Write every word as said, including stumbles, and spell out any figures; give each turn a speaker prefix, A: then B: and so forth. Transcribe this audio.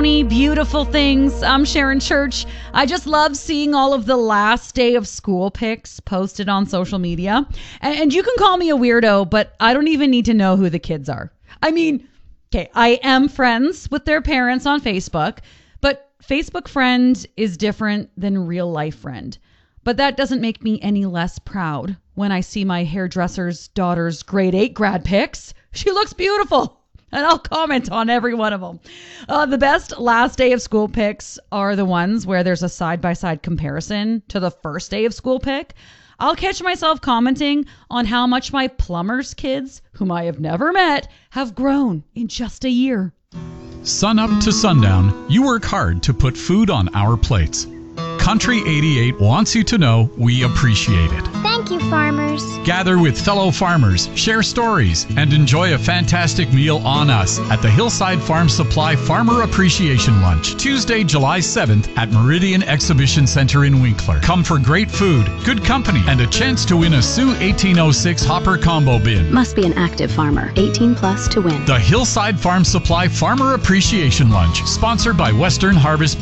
A: sunny, beautiful things. I'm Sharon Church. I just love seeing all of the last day of school pics posted on social media. And, and you can call me a weirdo, but I don't even need to know who the kids are. I mean, okay, I am friends with their parents on Facebook, but Facebook friend is different than real life friend. But that doesn't make me any less proud when I see my hairdresser's daughter's grade eight grad pics. She looks beautiful. And I'll comment on every one of them. Uh, the best last day of school pics are the ones where there's a side-by-side comparison to the first day of school pic. I'll catch myself commenting on how much my plumber's kids, whom I have never met, have grown in just a year.
B: Sun up to sundown, you work hard to put food on our plates. Country eighty-eight wants you to know we appreciate it.
C: Thank you, farmers.
B: Gather with fellow farmers, share stories, and enjoy a fantastic meal on us at the Hillside Farm Supply Farmer Appreciation Lunch, Tuesday, July seventh at Meridian Exhibition Center in Winkler. Come for great food, good company, and a chance to win a Sioux eighteen oh six Hopper Combo Bin.
D: Must be an active farmer, eighteen plus to win.
B: The Hillside Farm Supply Farmer Appreciation Lunch, sponsored by Western Harvest